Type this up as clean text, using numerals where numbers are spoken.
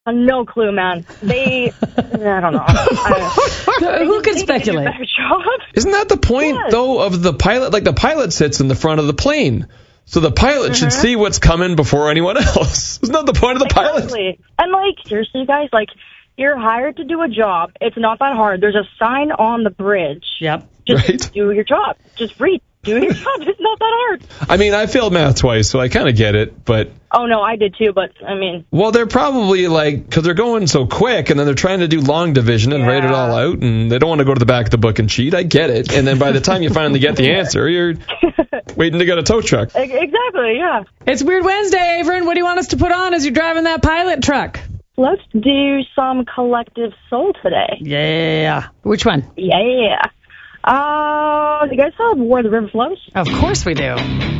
No clue, man. I don't know. Who can speculate? Isn't that the point, though, of the pilot? Like, the pilot sits in the front of the plane. So the pilot should see what's coming before anyone else. Isn't that the point of the pilot? And, seriously, guys, you're hired to do a job. It's not that hard. There's a sign on the bridge. Yep. Just do your job. Just read. Do your job. It's not that hard. I mean, I failed math twice, so I kind of get it, but... Oh, no, I did too, but, Well, they're probably, because they're going so quick, and then they're trying to do long division and write it all out, and they don't want to go to the back of the book and cheat. I get it. And then by the time you finally get the answer, you're waiting to get a tow truck. Exactly, yeah. It's Weird Wednesday, Averin. What do you want us to put on as you're driving that pilot truck? Let's do some Collective Soul today. Yeah. Which one? Yeah. You guys saw Where the River Flows? Of course we do.